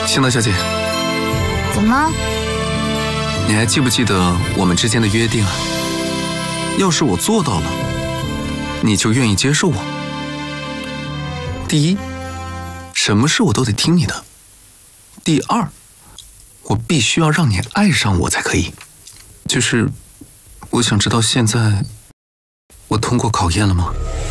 青岛小姐， 怎么了？ 你还记不记得我们之间的约定啊？要是我做到了，你就愿意接受我。第一，什么事我都得听你的。第二，我必须要让你爱上我才可以。就是，我想知道现在我通过考验了吗？